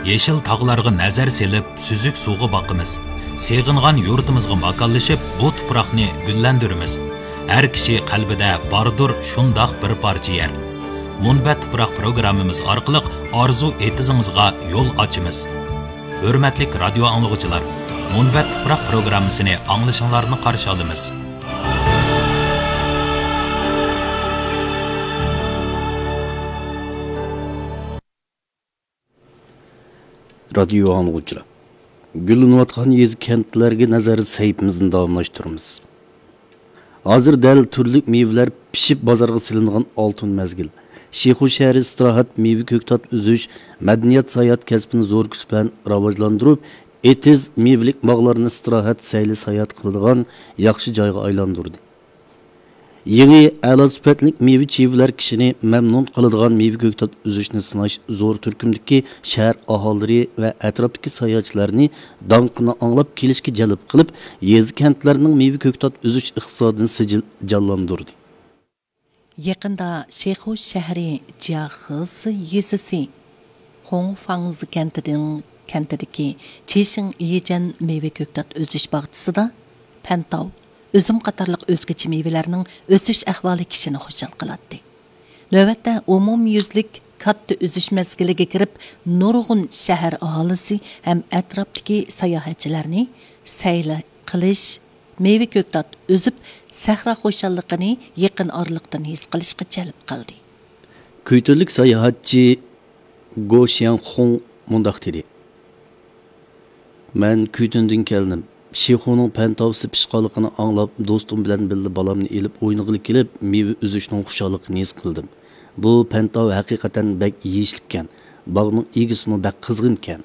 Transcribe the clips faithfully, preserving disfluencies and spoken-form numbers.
Yeşil tağlarga nazar selip, süzük suğu bakımız. Seğingan yurtumuzga makallaşıp, bu tuproqni güllendirimiz. Her kişi qalbida bardur şundaq bir parça yer. Munbat tuproq programmamiz orqali arzu etizingizga yo'l ochimiz. Hurmatli radio anglag'uchilar, Munbat tuproq programmasini anglashinglarni qarshi olamiz. Radio anglag'uchilar, gullanayotgan yez kentlarga nazar saytimizni davomlashtiramiz. Hozir dal turli meyveler pishib bozorga silingan oltin mezgil. Sheyxu shahri istirohat meyve ko'ktat uzish, madaniyat sayat kasbini zo'r kuch bilan rivojlantirib, etiz meyvelik bog'larni istirohat sayli sayat qiladigan yaxshi joyga aylantirdi. Yangi a'lo sifatlik meyve chevalar kishini mamnun qiladigan meyve ko'ktat uzishni sinash zo'r turkumdagi shahar aholilari va atrofdagi sayohatchilarni donqini anglab kelishga jalb qilib, yez kentlarning meyve ko'ktat uzish iqtisodini sijil jonlantirdi. Yaqinda Sheyxu shahri Jiaxiz yezisi Hongfangzi kentining kentidagi Chexing Yijan meyve ko'ktat uzish bog'chisida Pantao üzüm qatarlıq özgəçi meyvelərinin ösüş əhvali kişini xoşal qılatdı. Növətdə umum yüzlük katta üzüş məzgiliga kirib, nurğun şəhər ahalisi həm ətrafdakı sayohatchilarni sayla qilish, meyve ko'ktat üzüb, sahra xoşallıqını yaqin orliqdan his qilishga jalb qildi. Kuytürlük sayohatchi Go Xianhong mundaq dedi. Men Kuytündan keldim. Sheyxuning Pantavsi pishqanligini anglab, do'stim bilan birga balamni elib o'ynag'ili kelib, meva uzishning xushalligini his qildim. Bu Pantav haqiqatan bak yeyishlikkan. Bog'ning egisimi bak qizg'inkan.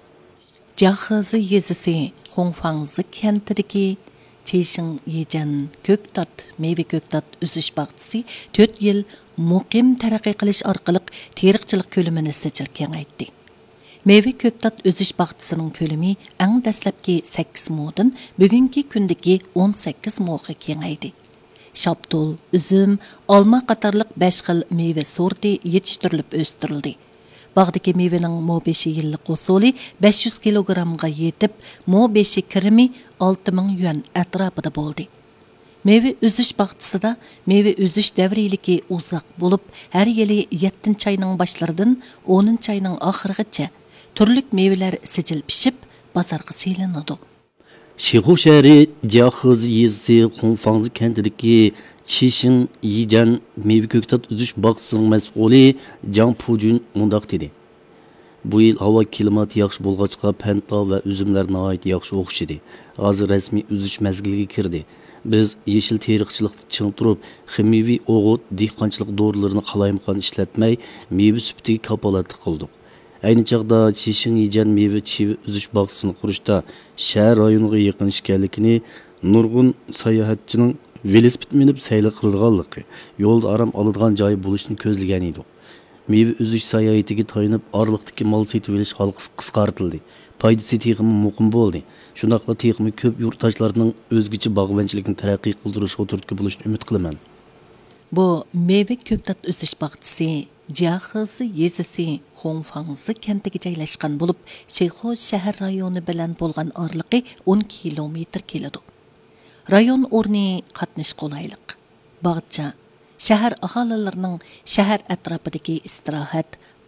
Jiaxizi yezisi Hongfangzi kentidagi Chexing Yijan ko'ktat, meva ko'ktat uzish bog'chisi to'rt yil muqim taraqqiy qilish orqali teriqchilik ko'lamini sijil kengaytdi. Meyve ko'ktat uzish bog'chisining ko'lami eng dastlabki sakkiz mo'dan bugungi kundagi o'n sakkiz mo'ga kengaydi. Shaptul, üzüm, olma qatorliq besh xil meyve sorti yetishtirilib o'stirildi. Bog'dagi meyvening mo besh yillik usuli besh yuz kilogrammga yetib, mo besh kirimi olti ming yuan atrofida bo'ldi. Meyve uzish bog'chisida meyve uzish davriyaligi uzoq bo'lib, har yili yettinchi oyning boshlaridan o'ninchi oyning oxirigacha turlik meyveler sijil pishib, bozorga selinadi. Sheyxu shahri Jiaxiz yezisi Hongfangzi kentidagi Chexing Yijan meyve ko'ktat uzish bog'chisining mas'uli Jiang Pujun mundaq dedi. Bu yil havo klimati yaxshi bo'lg'achqa Pantao va uzumlar nihoyat yaxshi o'xshadi. Hozir rasmiy uzish mazgiliga kirdi. Biz yeşil teriqchilikni ching turib, ximiviy o'g'it, dehqonchilik dorilarini qalaymaqon ishlatmay, meyve sufatiga kapolatlik qildik. Ayni chaqda Chexing Yijan meyve cheva uzish bog'chisini qurishda shahar rayoniga yaqin ekanligini, nurg'un sayohatchining velosiped minib sayli qilganligi, yo'lda aram oladigan joy bo'lishini ko'zlagan edik. Meyve uzish sayohatiga tayinib, orliqdagi mol setib olish halqasi qisqartirildi. Foydasi texmi muqim bo'ldi. Shundaqla texmi ko'p yurtdoshlarning o'zgacha bog'vanchilikni taraqqiy qildirishga turtki bo'lishini umid qilaman. Bu meyve ko'ktat uzish bog'chisi Jiaxizi yezisi Hongfangzi kentiga joylashgan bo'lib, Sheyxu shahar rayoni bilan bo'lgan orliqi o'n kilometr keladi. Rayon o'rni qatnash qulaylik. Bog'cha shahar aholilarining shahar atrofidagi istirohat,